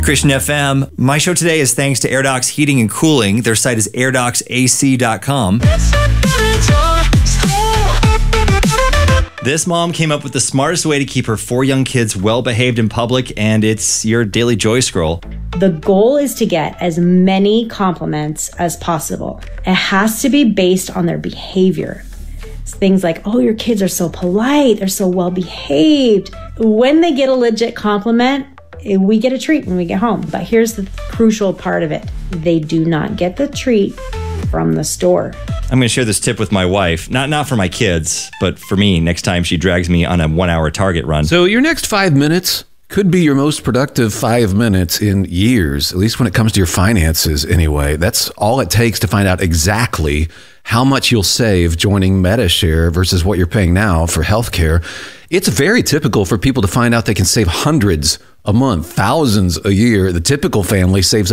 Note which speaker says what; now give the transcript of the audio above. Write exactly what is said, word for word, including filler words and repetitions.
Speaker 1: Christian F M. My show today is thanks to AirDocs Heating and Cooling. Their site is air docs A C dot com. This mom came up with the smartest way to keep her four young kids well behaved in public, and it's your daily joy scroll.
Speaker 2: The goal is to get as many compliments as possible. It has to be based on their behavior. It's things like, oh, your kids are so polite, they're so well behaved. When they get a legit compliment, we get a treat when we get home. But here's the crucial part of it. They do not get the treat from the store.
Speaker 1: I'm going to share this tip with my wife. Not not for my kids, but for me next time she drags me on a one-hour Target run.
Speaker 3: So your next five minutes could be your most productive five minutes in years, at least when it comes to your finances anyway. That's all it takes to find out exactly how much you'll save joining Medi-Share versus what you're paying now for healthcare. It's very typical for people to find out they can save hundreds a month, thousands a year. The typical family saves